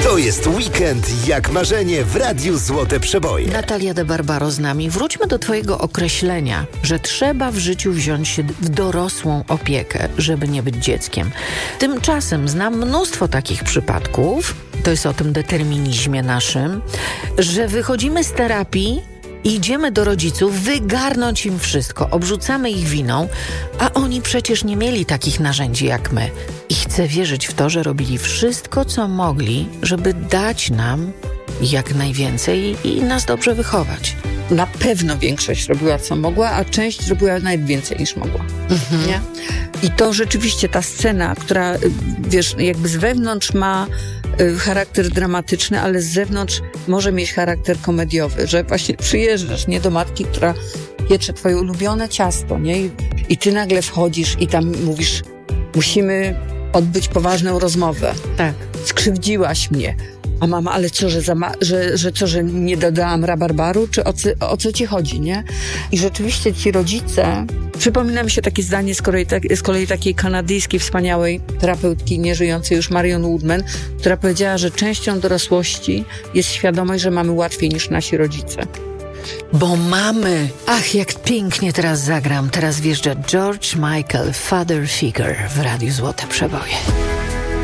To jest weekend jak marzenie w Radiu Złote Przeboje. Natalia de Barbaro z nami. Wróćmy do twojego określenia, że trzeba w życiu wziąć się w dorosłą opiekę, żeby nie być dzieckiem. Tymczasem znam mnóstwo takich przypadków, to jest o tym determinizmie naszym, że wychodzimy z terapii i idziemy do rodziców wygarnąć im wszystko, obrzucamy ich winą, a oni przecież nie mieli takich narzędzi jak my. I chcę wierzyć w to, że robili wszystko, co mogli, żeby dać nam jak najwięcej i nas dobrze wychować. Na pewno większość robiła co mogła, a część robiła nawet więcej niż mogła. Nie? I to rzeczywiście ta scena, która, wiesz, jakby z wewnątrz ma charakter dramatyczny, ale z zewnątrz może mieć charakter komediowy, że właśnie przyjeżdżasz, nie, do matki, która piecze twoje ulubione ciasto, nie? I ty nagle wchodzisz i tam mówisz, musimy odbyć poważną rozmowę. Tak. Skrzywdziłaś mnie. A mama, ale co, że nie dodałam rabarbaru? Czy o co ci chodzi, nie? I rzeczywiście ci rodzice... Przypomina mi się takie zdanie z kolei takiej kanadyjskiej, wspaniałej terapeutki nieżyjącej już Marion Woodman, która powiedziała, że częścią dorosłości jest świadomość, że mamy łatwiej niż nasi rodzice. Bo mamy... Ach, jak pięknie teraz zagram. Teraz wjeżdża George Michael, Father Figure w Radiu Złote Przeboje.